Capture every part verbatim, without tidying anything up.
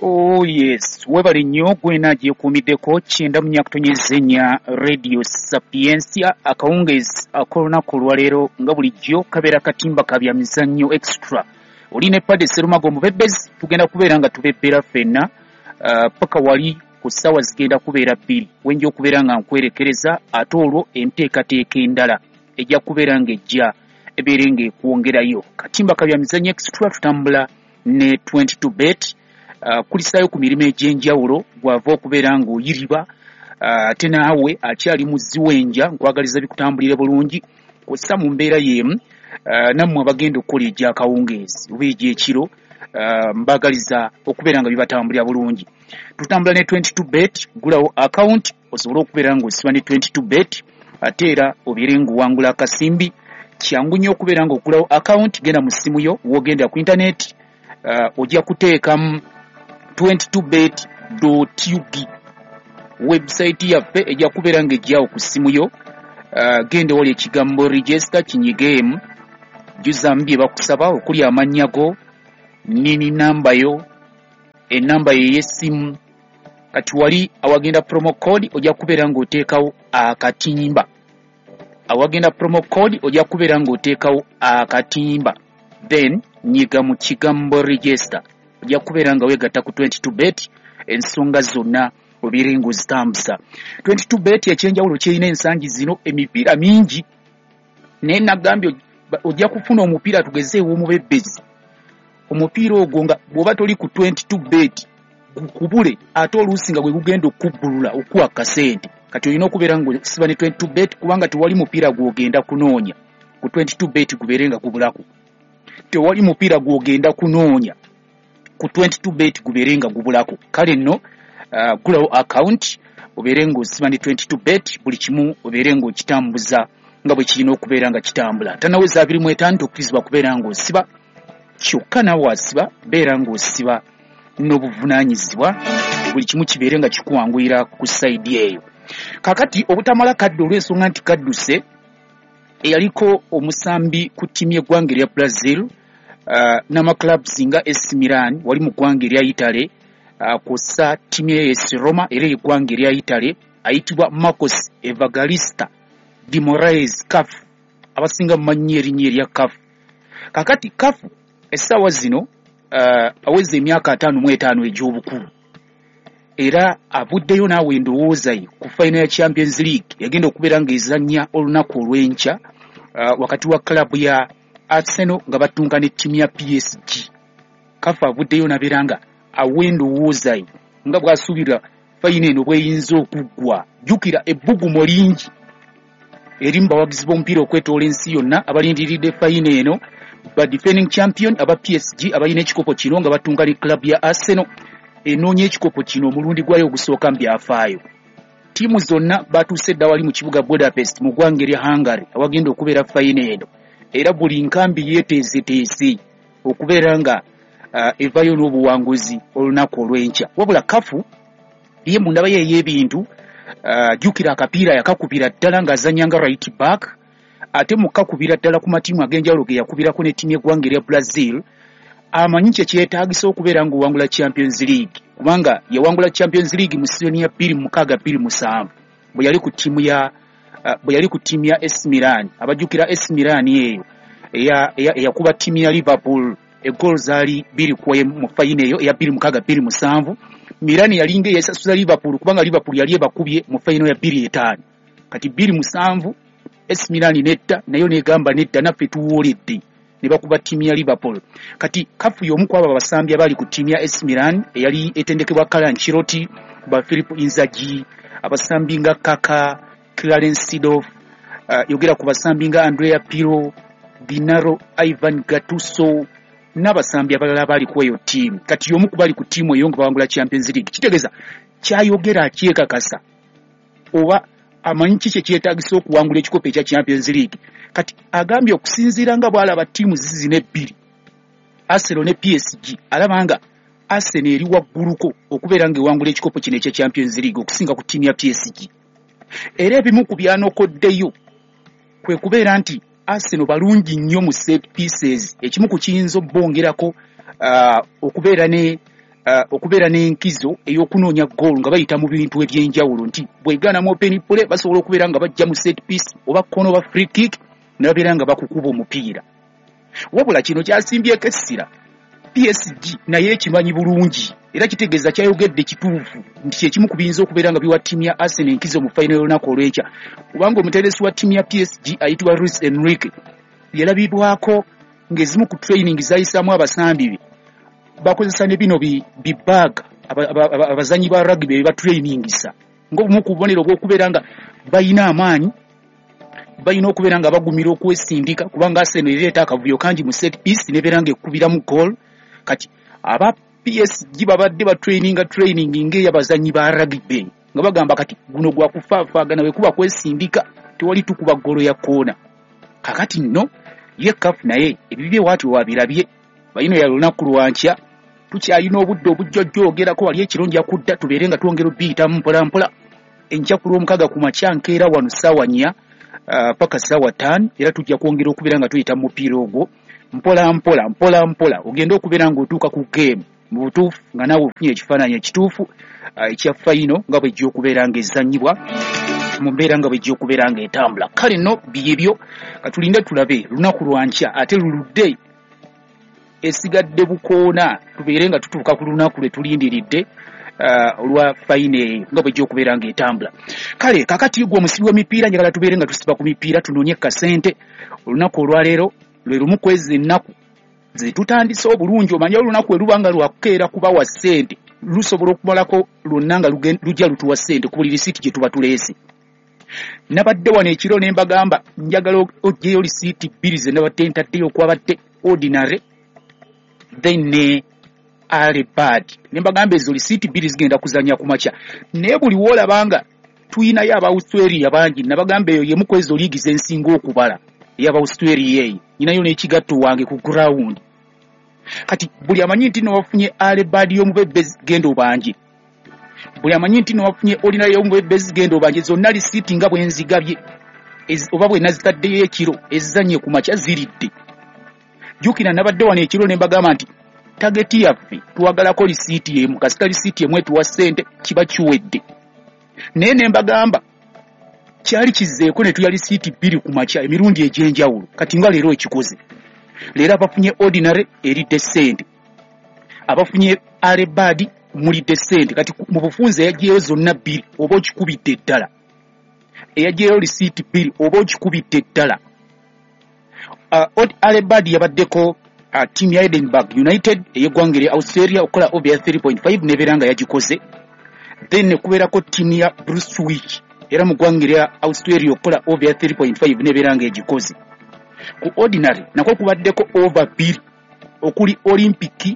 Oh yes, webali nnyo gwena gyekuumiddeko kyenda mu nyakutonyezenya Radio Sapiensia akawungezi ak'olunaku olwaleero nga bulijjo kabeera katimba ka bya mizannyo extra. Oli ne Padde Sserumago Mubebezi tugenda kubeera nga tubebbera ffenna uh, paka wali ku ssaawa zigenda kubeera bbiri wenja okubeera nga nkwerekereza ate olwo enteekateeka endala ejja kubeera ng'ejja ebeere ng'ekwongerayo. Katimba ka bya mizannyo extra tutambula ne twenty-two bet Uh, kulisayo ku mirimu egy'enjawulo bw'ava okubeera ng'oyiriba ate uh, naawe akyali muziwenja nkwagaliza bikutambulire bulungi kw'ossa mu mbeera y'emu uh, nammwe abagenda okukola egy'akawungeezi oba egy'ekiro uh, mbagaliza okubeera nga bibatambulira bulungi. Tutambula ne twenty-two bet, gulawo account osobola okubeera ng'osiba ne twenty-two bet ate era obeere ng'owangula akasimbi. Kyangu nnyo okubeera ng'okulawo account, genda mu ssimu yo w'ogenda ku internet uh, ojja kuteekamu twenty-two bet dot u g website yaffe ejja kubeera ng'ejjaawo ku ssimu yo. Uh, genda wali ekigambo register kinyigeemu juzaamu bye bakusaba okuli amannya go, nini namba yo, ennamba yo ey'essimu. Kati wali awagenda promo code ojja kubeera ng'oteekawo akatimba. Awagenda promo code ojja kubeera ng'oteekawo akatimba, then nyiga mu kigambo register. Ojja kubeera nga weegatta ku twenty-two bet ensonga zonna obeere ng'ozitambuza. twenty-two bet ekyenjawulo kyerina ensangi zino emipiira mingi naye nagambye ojja kufuna omupiira tugeze ew'omubebezi. Omupiira ogwo nga bw'oba toli ku twenty-two bet gukubule ate oluusi nga gwe gugenda okubbulula okuwa kasente. Kati olina okubeera ng'osiba ne twenty-two bet kubanga tewali mupiira gw'ogenda kunoonya ku twenty-two bet gubeere nga gubulaku. Tewali mupiira gw'ogenda kunoonya ku twenty-two bet gubeere nga gubulako. Kale nno uh, gulawo account obeere ng'osiba ne twenty-two bet buli kimu obeere ng'okitambuza nga bwe kirina okubeera nga kitambula. Tanaweza abiri mu etaano tokkirizibwa kubeera ng'osiba, kyokka nawe wasiba beera ng'osiba n'obuvunaanyizibwa buli kimu kibeere nga kikuwanguyira ku sayidi eyo. Kakati obutamala kadde olw'ensonga nti kadduse eyaliko omusambi ku ttiimu y'eggwanga erya Brazil Uh, nama clubs nga A C Milan wali mu ggwanga erya Italy uh, kw'ossa ttiimu ya A S Roma era eggwanga erya Italy ayitibwa Marcos Evangelista de Moraes C A F, abasinga mu mannya erinnya erya C A F. Kakati C A F essaawa zino uh, aweza emyaka ataano mu etaano egy'obukulu era avuddeyo naawe endowooza ye ku final ya Champions League yagenda okubeera ng'ezannya olunaku olw'enkya uh, wakati wa klabu ya Arsenal nga batunga ne ttiimu ya P S G. Kafa avuddeyo nabeera nga awendowooza ye nga bw'asuubira fayina eno bw'eyinza okuggwa. Jjukira ebbugumo lingi eri mu bawagizi b'omupiira okwetoola ensi yonna abalindiridde fayina eno ba defending champion aba P S G abalina ekikopo kino nga batunga ne club ya Arsenal enoonya ekikopo kino omulundi gwayo ogusooka mu byafaayo. Ttiimu zonna batuuse dda wali mu kibuga Budapest mu ggwanga erya Hungary awagenda okubeera fayina eno era buli nkambi yeeteeseteese okubeera nga uh, evayo n'obuwanguzi olunaku olw'enkya. Wabula kafu ye mu ndaba ye ey'ebintu uh, jjukira akapiira yakakubira ddala ng'azannya nga right back ate mu kakubira ddala ku matiimu ag'enjawulo ge yakubirako ne ttiimu y'eggwanga erya Brazil. Amanyi kye kyetaagisa okubeera ng'owangula Champions League kubanga yawangula Champions League mu sizoni ya bbiri mukaaga bbiri musanvu bwe yali ku ttiimu ya Uh, bwe yali ku ttiimu ya A C Milan. Abajjukira A C Milan eyo eyakuba ttiimu ya Liverpool egoolo zaali bbiri ku emu mu fayina eyo eya bbiri mukaaga bbiri musanvu. Milan yalinga eyasasuza Liverpool kubanga Liverpool yali ebakubye mu fayina ya bbiri etaano. Kati bbiri musanvu A C Milan netta nayo negamba netta naffe tuwooledde ne bakuba ttiimu ya Liverpool. Kati kafu y'omu ku abo abasambi abali ku ttiimu ya A C Milan eyali etendekebwa Carlo Ancelotti, ba Filippo Inzaghi, abasambi nga Kaka, Clarence Seedorf, uh, yogera ku basambi nga Andrea Pirlo, Dinaro, Ivan Gattuso n'abasambi abalala bali ku eyo ttiimu. Kati y'omu ku bali ku ttiimu eyo nga bawangula Champions League. Kitegeeza kyayogera akyekakasa oba amanyi ki kye kyetaagisa okuwangula ekikopo ekya Champions League. Kati agambye okusinziira nga bw'alaba ttiimu zizina ebbiri Arsenal ne P S G alaba nga Arsenal eri wagguluko okubeera ng'ewangula ekikopo kino ekya Champions League okusinga ku ttiimu ya P S G. Era ebimu ku byanokoddeyo kwe kubeera nti Arsenal balungi nnyo mu set pieces. Ekimu ku kiyinza obbongerako uh, okubeera ne uh, okubeera n'enkizo ey'okunoonya goal nga bayita mu bintu eby'enjawulo nti bwegana mu open play basobola okubeera nga bajja mu set piece oba kono oba free kick ne babeera nga bakukuba omupiira. Wabula kino kyasimbyeko essira P S G naye kimanyi bulungi era kitegeeza kyayogedde kituufu nti kyekimu ku biyinza okubeera nga biwa ttiimu ya Arsenal enkizo mu final y'olunaku olw'enkya kubanga omuteresi wa ttiimu ya P S G ayitibwa Luis Enrique yalabibwako ng'ezimu ku training zayisaamu abasambi be bakozesa ne bino bibaaga abazanyi ba rugby be batrainingisa ng'obumu ku bubonero bw'okubeera nga bayina amaanyi bayina okubeera nga bagumira okwesindika kubanga Arsenal ereeta akavuyo kangi mu set piece nebeera ng'ekubiramu goal. Kati aba P S G babadde ba traininga training ng'ey'abazanyi ba rugby nga bagamba kati guno gwa kufaafaagana bwe kuba kwesindika tewali tukuba golo ya koona. Kakati nno ye C A F naye ebibye waati wabirabye bayino ya lunaku lwankya tukyalina obudde obujjojjogerako wali ekirungi akudda tubeere nga twongera obiyitamu mpola mpola enkya ku lw'omukaga ku makya nkeera wano ssaawa nnya uh, paka ssaawa ttaano era tujja kwongera okubeera nga tuyita mu mupiira ogwo mpola mpola mpola mpola ogenda okubeera ng'otuuka ku game mu butuufu nga naawe ofunye ekifaananyi ekituufu uh, ekya fayino nga bw'ejja okubeera ng'ezannyibwa mu mbeera nga bw'ejja okubeera ng'etambula. Kale nno byebyo katulinde tulabe lunaku lwankya ate luludde esigadde bukoona tubeere nga tutuuka ku lunaku lwe tulindiridde uh, olwa fayino eyo nga bw'ejja okubeera ng'etambula. Kale kakati gwe omusibi w'emipiira njagala tubeere nga tusiba ku mipiira tunoonye kasente. Olunaku olwaleero lwe lumu kwezi ennaku ze tutandise obulungi omanye olunaku eruba nga lwakukeera kubawa ssente lusobola okumalako lwonna nga lujja lutuwa ssente ku buli lisiiti gye tuba tuleese. Nabadde wano ekiro ne mbagamba njagala oggyeyo lisiiti bbiri ze nabadde ntaddeyo okwabadde ordinary then ne Alebad ne mbagamba ezo lisiiti bbiri zigenda kuzanya ku makya naye buli woolabanga tuyinayo aba Australia bangi nabagamba eyo yemu ku ezo liigi zensinga okubala ey'aba Australia eyo nyinayo n'ekigatto wange ku ground. Kati buli amanyi nti n'owafunye Alebad y'omubebe genda obanje buli amanyi nti n'owafunye ordinary y'omubebe zigenda obanje zonna lisiiti nga bwe nzigabye oba bwe nazitaddeyo ekiro ezizanye ku makya ziridde. Jukira nabadde wano ekiro ne mbagamba nti tageti yaffe tuwagalako lisiiti emu kasita lisiiti emu etuwa ssente kiba kiwedde naye ne mbagamba kyali kizzeeko ne tuya lisiiti bbiri ku makya emirundi egy'enjawulo kati nga leero ekikoze. Leero abafunye ordinary eridde ssente abafunye Alebad mulidde ssente kati mu bufunze eyagyeyo zonna bbiri oba okikubidde ddala eyagyeyo lisiiti bbiri oba okikubidde ddala. Uh, Alebad yabaddeko uh, team ya Edinburgh United eyeggwanga erya Australia okola over three point five nebeera nga yagikoze. Then nekubeerako team ya Brunswick era mu ggwanga erya Australia okola over three point five nebeera nga egikoze. Ku ordinary nako kubaddeko over bbiri okuli Olympic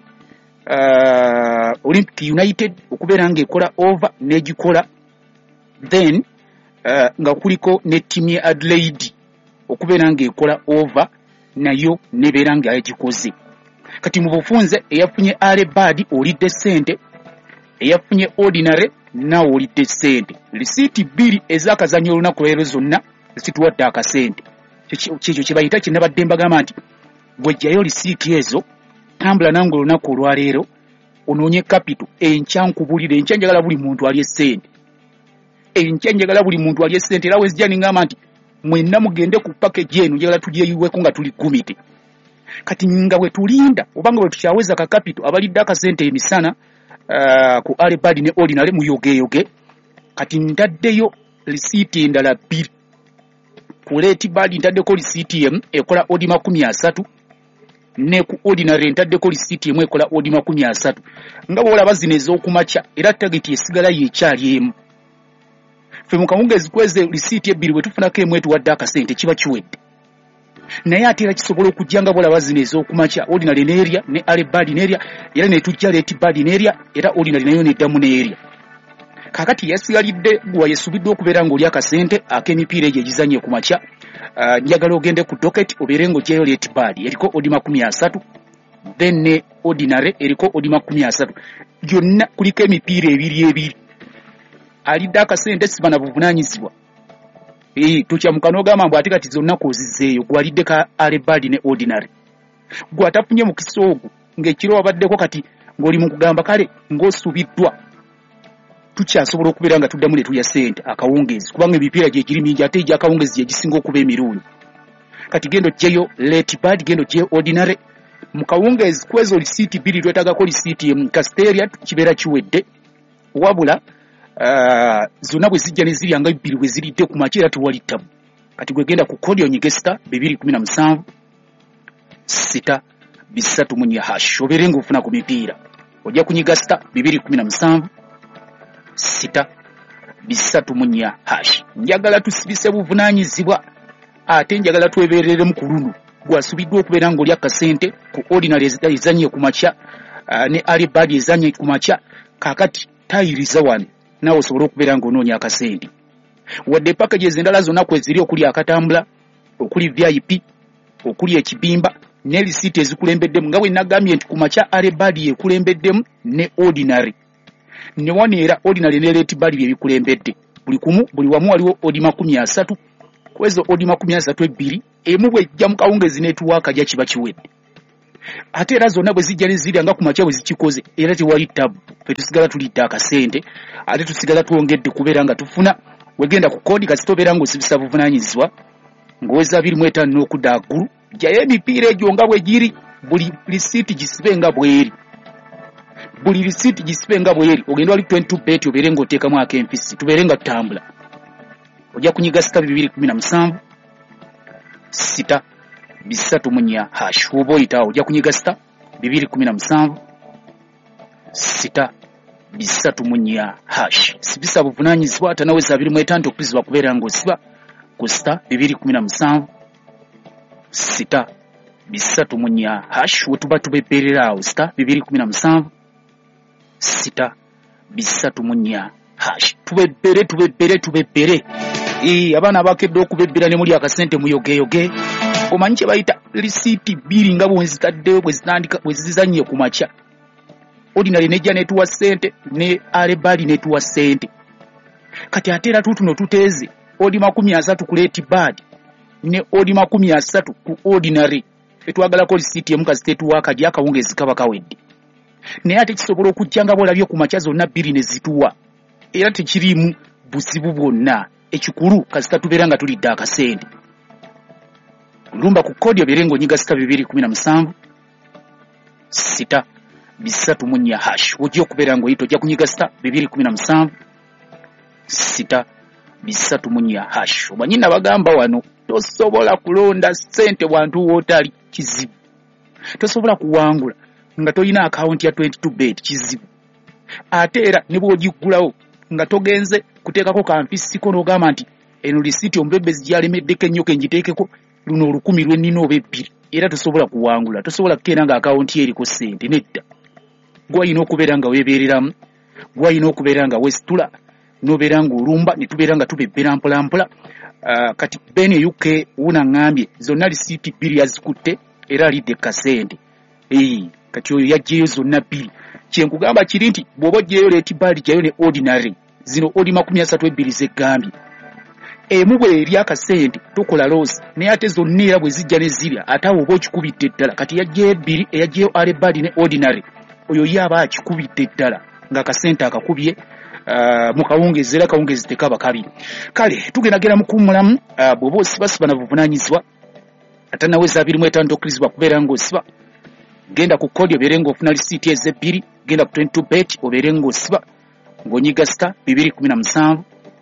uh, Olympic United okubeera nga ekola over n'egikola. Then uh, nga kuliko ne team ya Adelaide okubeera nga ekola over nayo nebeera nga yagikoze. Kati mu bufunze eyafunye Alebad olidde ssente eyafunye ordinary nawo olidde ssente. Lisiiti bbiri ez'akazanyo olunaku leero zonna zituwadde akasente. Kyekyo kye bayita kye nabadde mbagamba nti bw'ojjayo lisiiti ezo tambula nange olunaku olwaleero onoonye kapito enkya nkubulire enkya njagala buli muntu alye ssente enkya njagala buli muntu alye ssente era wezijja ningamba nti mwenna mugende ku package eno njagala tulyeyiweko nga tuli kumite. Kati nga bwe tulinda obanga bwe tukyaweza ka kapito abalidde akasente emisana uh, ku Alebad ne ordinary muyogeyoge. Kati ntaddeyo lisiiti endala bbiri ku Alebad ntaddeko lisiiti emu ekola odi makumi asatu ne ku ordinary ntaddeko lisiiti emu ekola odi makumi asatu nga bw'olaba zino ez'okumakya era tageti esigala yekyali emu. Ffe mu kawungezi kweze lisiiti ebbiri bwe tufunako emu etuwadde akasente kiba kiwedde naye ate era kisobola okujja nga bw'olaba zino ez'okumakya ordinary n'erya ne Alebad n'erya era ne tujja Alebad n'erya era ordinary nayo n'eddamu n'erya. Kakati yasigalidde gwa yesubiddwa okubeera ng'oli akasente ak'emipiira egyo egizanye ku makya. Uh, njagala ogende ku docket obeere ng'ogyayo Alebad eriko odi makumi asatu then ne ordinary eriko odi makumi asatu gyonna kuliko emipiira ebiri ebiri. Alidde akasente siba na buvunaanyizibwa ee tukyamuka n'ogamba mbu ate kati zonna kozizzeeyo gwalidde ka Alebad ne ordinary gwatafunye mukisa ogwo ng'ekiro wabaddeko kati ng'oli mu kugamba kale ng'osubiddwa tukyasobola okubeera nga tuddamu ne tulya ssente akawungeezi kubanga emipiira gye giri mingi ate egy'akawungeezi gye gisinga okuba emirundi kati gendo gyeyo late bad gendo gye ordinary mu kawungeezi kwezo lisiiti bbiri twetagako lisiiti emu kasiteeria kibeera kiwedde wabula uh, zonna bwe zijja ne zirya nga bbiri bwe ziridde ku makya era tewali ttabu kati gwegenda ku kodi onyigesita bibiri kumi na musanvu sita bisatu munya hash obeere ng'ofuna ku mipiira ojja kunyiga sita bibiri kumi na musanvu sita bisatu munya hash njagala tusibise buvunaanyizibwa ate njagala twebeereremu ku luno gwasubiddwa okubeera ng'oli akasente ku ordinary ezanye ku makya uh, ne alibadi ezanye ku makya kaakati tayiriza wano naawe osobole okubeera ng'onoonya akasente wadde packages endala zonna kweziri okuli akatambula okuli V I P okuli ekibimba ne lisiiti ezikulembeddemu nga bwe nagambye nti ku makya alibadi yeekulembeddemu ne ordinary ne wano era ordinary ne late badi bye bikulembedde buli kumu buli wamu waliwo odi makumi asatu kwezo odi makumi asatu ebbiri emu bwejja mu kawungezi netuwaaka jja kiba kiwedde ate era zonna bwe zijja ne zirya nga ku makya bwe zikikoze era tewali tabu fe tusigala tulidde akasente ate tusigala twongedde kubeera nga tufuna wegenda ku kodi kasita obeera ng'osibisa buvunaanyizibwa ng'oweza abiri mu etaano n'okudda aggulu jjayo emipiira egyo nga bwe giri buli lisiiti gisibe nga bweri buli lisiiti gisibe nga bweri ogenda wali twenty-two bet obeere ng'oteekamu ak'empisi tubeere nga tutambula ojja kunyiga sita bibiri kumi na musanvu sita bisatu munya hash oba oyitaawo ojja kunyiga sita bibiri kumi na musanvu sita bisatu munya hash sibisa buvunaanyizibwa atanaweza abiri mu etaano okukkirizibwa kubeera ng'osiba ku sita bibiri kumi na musanvu sita bisatu munya hash wetuba tubeberera awo sita bibiri kumi na musanvu sita bisatu munya hash tubebere tubebere tubebere ee abaana abakedde okubebbera ne muli akasente muyogeyoge omanyi kye bayita lisiiti bbiri nga bwe zitaddeyo bwe zitandika bwe zizanye ku makya ordinary nejja netuwa ssente ne alebali netuwa ssente kati ate era tutuno tuteeze odi makumi asatu ku late bad ne odi makumi asatu ku ordinary etwagalako lisiiti emu kazitetuwa akadi akawungezi kaba kawedde naye ate kisobola okujja nga bwolabye ku makya zonna bbiri ne zituwa era tekirimu buzibu bwonna ekikulu kasita tubeera nga tulidde akasente lumba ku kodi obeere ng'onyiga sita bibiri kumi na musanvu sita bisatu munya hash ojja okubeera ng'oyita ojja kunyiga sita bibiri kumi na musanvu sita bisatu munya hash omanyi nabagamba wano tosobola kulonda ssente wantu wootali kizibu tosobola kuwangula nga tolina akawunti ya twenty-two bet kizibu ate era ne bw'ogiggulawo nga togenze kuteekako kampisi n'ogamba nti eno lisiiti omubebezi gyalemeddeko ennyo kenjiteekeko luno olukumi lwennina oba ebbiri era tosobola kuwangula tosobola kukeera nga akawunti eriko ssente nedda gwayina okubeera nga weebeereramu gwayina okubeera nga wesitula n'obeera ng'olumba ne tubeera nga tubebbera mpolampola uh, kati bene U K wuna ngambye zonna lisiiti bbiri yazikutte era alidde kasente ee kati oyo yaggyeyo zonna bbiri kyenkugamba kiri nti bw'oba oggyeyo late bad gyayo ne ordinary zino odi makumi asatu ebbiri zeggambye emu bwe eri akasente tokola losi naye ate zonna era bwe zijja ne zirya ate awo oba okikubidde ddala kati yaggyeyo ebbiri eyaggyeyo alebadi ne ordinary oyo ye aba akikubidde ddala ng'akasente akakubye uh, mu kawungezi era kawungezi tekaba kabi kale tugendagenda mu kuwummulamu uh, bw'oba osibasiba na buvunaanyizibwa atanaweza abiri mu etaano tokkirizibwa kubeera ng'osiba genda ku kodi obeere ng'ofuna lisiiti ez'ebbiri genda ku twenty-two bet obeere ng'osiba ng'onyiga sita bibiri kumi na musanvu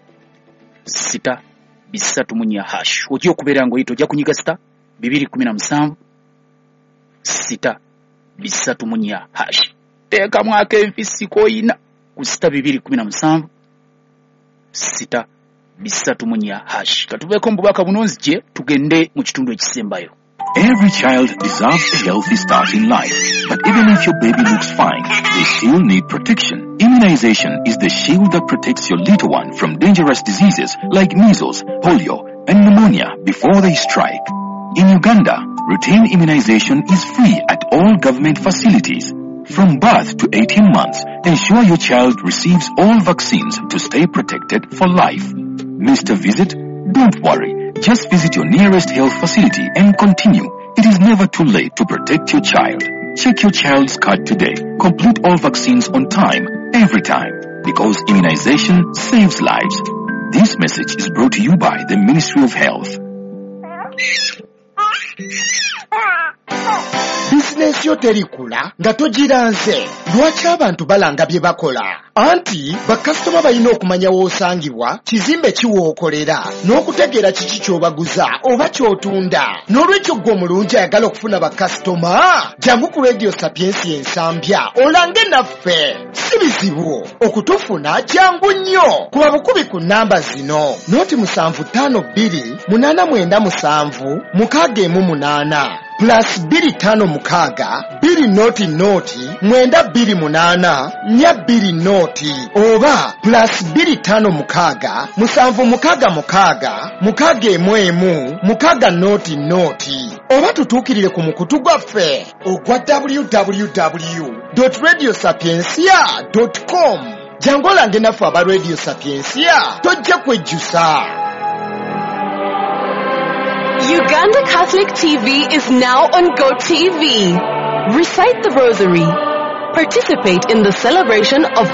sita bisatu munya hash ojja okubeera ng'oyita ojja kunyiga sita bibiri kumi na musanvu sita bisatu munya hash teekamu ak'empisi k'oyina ku sita bibiri kumi na musanvu sita bisatu munya hash katubeeko mu bubaka bunonzi gye tugende mu kitundu ekisembayo. Every child deserves a healthy start in life, but even if your baby looks fine, they still need protection. Immunization is the shield that protects your little one from dangerous diseases like measles, polio, and pneumonia before they strike. In Uganda, routine immunization is free at all government facilities. From birth to eighteen months, ensure your child receives all vaccines to stay protected for life. Mister Visit, don't worry. Just visit your nearest health facility and continue. It is never too late to protect your child. Check your child's card today. Complete all vaccines on time, every time, because immunization saves lives. This message is brought to you by the Ministry of Health. Business yo terikula nga togiranze. Lwaki abantu balanga bye bakola? Anti bakasitoma balina okumanya w'osangibwa, kizimbe kiwookolera, n'okutegeera kiki ky'obaguza oba ky'otunda. N'olwekyo ggwe omulungi ayagala okufuna bakasitoma, jangu ku Radio Sapiensi ensambya olange naffe. Si bizibu okutufuna, jangu nnyo. Kuba bukubi ku nnamba zino: noti musanvu ttaano bbiri munaana mwenda musanvu mukaaga emu munaana plus bbiri ttaano mukaaga bbiri noti noti mwenda bbiri munaana nnya bbiri noti, oba plus bbiri ttaano mukaaga musanvu mukaaga mukaaga mukaaga emu emu mukaaga noti noti. Oba tutuukirire ku mukutu gwaffe ogwa w w w dot radio sapiensia dot com. Jangu olange naffe aba Radio Sapiensia, tojja kwejjusa. Uganda Catholic T V is now on GoTV. Recite the Rosary. Participate in the celebration of